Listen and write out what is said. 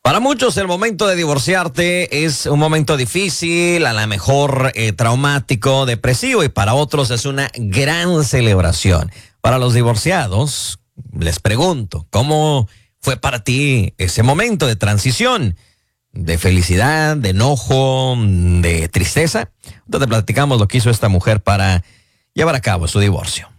Para muchos el momento de divorciarte es un momento difícil, a lo mejor traumático, depresivo, y para otros es una gran celebración. Para los divorciados, les pregunto, ¿cómo fue para ti ese momento de transición? ¿De felicidad, de enojo, de tristeza? Entonces platicamos lo que hizo esta mujer para llevar a cabo su divorcio.